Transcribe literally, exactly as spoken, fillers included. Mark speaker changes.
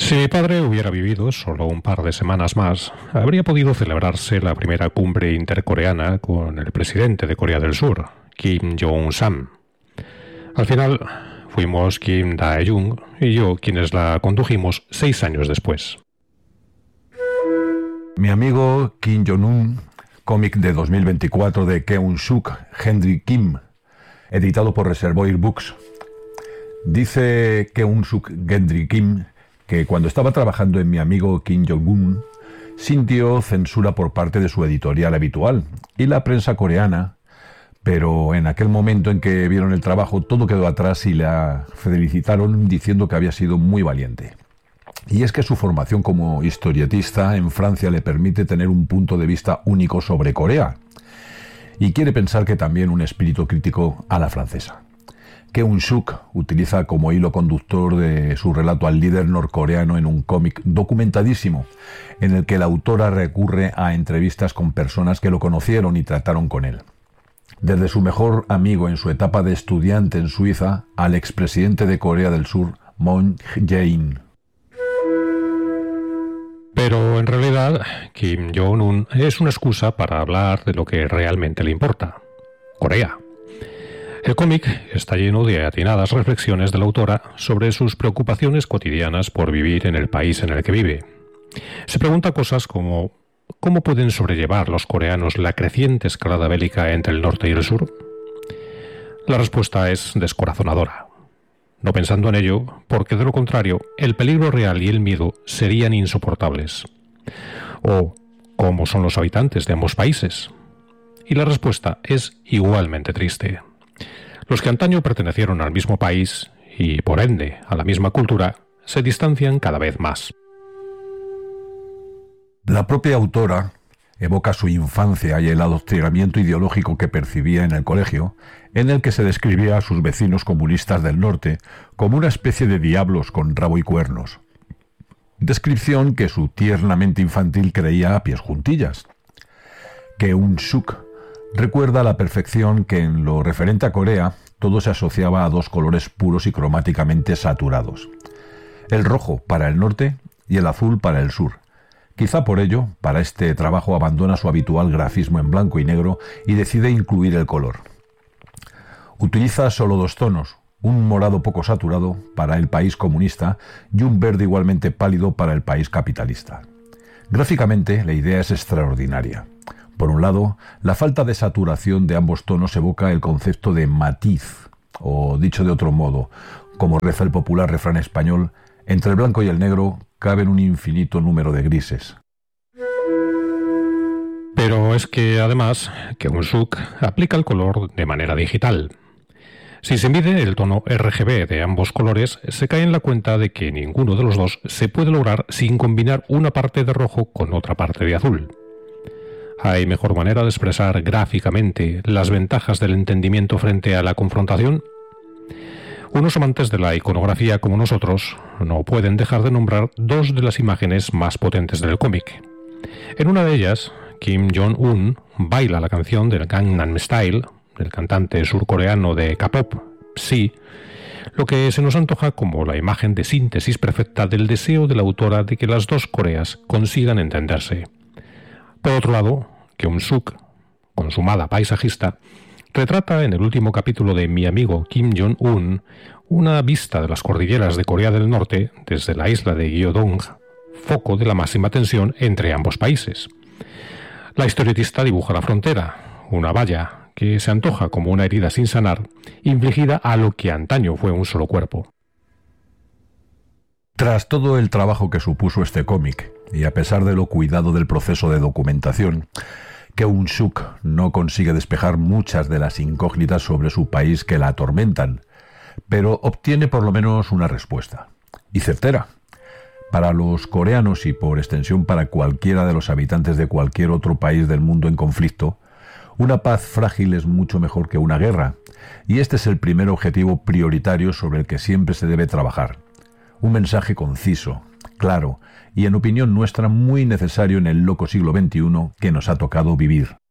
Speaker 1: Si mi padre hubiera vivido solo un par de semanas más, habría podido celebrarse la primera cumbre intercoreana con el presidente de Corea del Sur, Kim Jong-sam. Al final, fuimos Kim Dae-jung y yo quienes la condujimos seis años después.
Speaker 2: Mi amigo Kim Jong-un, cómic de dos mil veinticuatro de Keun-suk Henry Kim, editado por Reservoir Books. Dice Keun-suk Henry Kim que cuando estaba trabajando en Mi amigo Kim Jong-un, sintió censura por parte de su editorial habitual y la prensa coreana, pero en aquel momento en que vieron el trabajo todo quedó atrás y la felicitaron diciendo que había sido muy valiente. Y es que su formación como historietista en Francia le permite tener un punto de vista único sobre Corea y quiere pensar que también un espíritu crítico a la francesa. Keun-suk utiliza como hilo conductor de su relato al líder norcoreano en un cómic documentadísimo, en el que la autora recurre a entrevistas con personas que lo conocieron y trataron con él. Desde su mejor amigo en su etapa de estudiante en Suiza al expresidente de Corea del Sur, Moon Jae-in.
Speaker 1: Pero en realidad, Kim Jong-un es una excusa para hablar de lo que realmente le importa: Corea. El cómic está lleno de atinadas reflexiones de la autora sobre sus preocupaciones cotidianas por vivir en el país en el que vive. Se pregunta cosas como ¿cómo pueden sobrellevar los coreanos la creciente escalada bélica entre el norte y el sur? La respuesta es descorazonadora. No pensando en ello, porque de lo contrario, el peligro real y el miedo serían insoportables. O ¿cómo son los habitantes de ambos países? Y la respuesta es igualmente triste. Los que antaño pertenecieron al mismo país y, por ende, a la misma cultura, se distancian cada vez más.
Speaker 2: La propia autora evoca su infancia y el adoctrinamiento ideológico que percibía en el colegio, en el que se describía a sus vecinos comunistas del norte como una especie de diablos con rabo y cuernos. Descripción que su tiernamente infantil creía a pies juntillas. Keun-suk recuerda a la perfección que en lo referente a Corea todo se asociaba a dos colores puros y cromáticamente saturados: el rojo para el norte y el azul para el sur. Quizá por ello, para este trabajo abandona su habitual grafismo en blanco y negro y decide incluir el color. Utiliza solo dos tonos, un morado poco saturado para el país comunista y un verde igualmente pálido para el país capitalista. Gráficamente, la idea es extraordinaria. Por un lado, la falta de saturación de ambos tonos evoca el concepto de matiz, o dicho de otro modo, como reza el popular refrán español, entre el blanco y el negro caben un infinito número de grises.
Speaker 1: Pero es que, además, Keun-suk aplica el color de manera digital. Si se mide el tono R G B de ambos colores, se cae en la cuenta de que ninguno de los dos se puede lograr sin combinar una parte de rojo con otra parte de azul. ¿Hay mejor manera de expresar gráficamente las ventajas del entendimiento frente a la confrontación? Unos amantes de la iconografía como nosotros no pueden dejar de nombrar dos de las imágenes más potentes del cómic. En una de ellas, Kim Jong-un baila la canción del Gangnam Style, del cantante surcoreano de K-pop, Psy, lo que se nos antoja como la imagen de síntesis perfecta del deseo de la autora de que las dos Coreas consigan entenderse. Por otro lado, Keun-suk, consumada paisajista, retrata en el último capítulo de Mi amigo Kim Jong-un una vista de las cordilleras de Corea del Norte desde la isla de Gyeongdong, foco de la máxima tensión entre ambos países. La historietista dibuja la frontera, una valla que se antoja como una herida sin sanar, infligida a lo que antaño fue un solo cuerpo.
Speaker 2: Tras todo el trabajo que supuso este cómic, y a pesar de lo cuidado del proceso de documentación, Keun-suk no consigue despejar muchas de las incógnitas sobre su país que la atormentan, pero obtiene por lo menos una respuesta, y certera. Para los coreanos y por extensión para cualquiera de los habitantes de cualquier otro país del mundo en conflicto, una paz frágil es mucho mejor que una guerra, y este es el primer objetivo prioritario sobre el que siempre se debe trabajar. Un mensaje conciso, claro y en opinión nuestra muy necesario en el loco siglo veintiuno que nos ha tocado vivir.